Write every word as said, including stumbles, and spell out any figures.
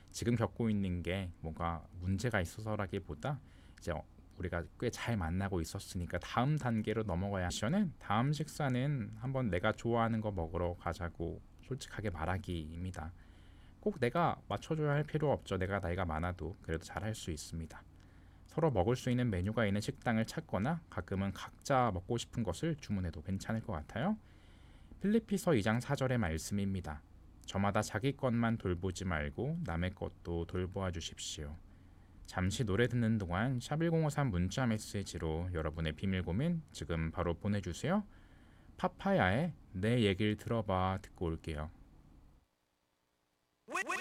지금 겪고 있는 게 뭔가 문제가 있어서라기보다 이제 어, 우리가 꽤 잘 만나고 있었으니까 다음 단계로 넘어가야 하시는 다음 식사는 한번 내가 좋아하는 거 먹으러 가자고 솔직하게 말하기입니다. 꼭 내가 맞춰줘야 할 필요 없죠. 내가 나이가 많아도 그래도 잘 할 수 있습니다. 서로 먹을 수 있는 메뉴가 있는 식당을 찾거나 가끔은 각자 먹고 싶은 것을 주문해도 괜찮을 것 같아요. 필리피서 이 장 사 절의 말씀입니다. 저마다 자기 것만 돌보지 말고 남의 것도 돌보아 주십시오. 잠시 노래 듣는 동안 샵일공오삼 문자 메시지로 여러분의 비밀 고민 지금 바로 보내주세요. 파파야의 내 얘길 들어봐 듣고 올게요.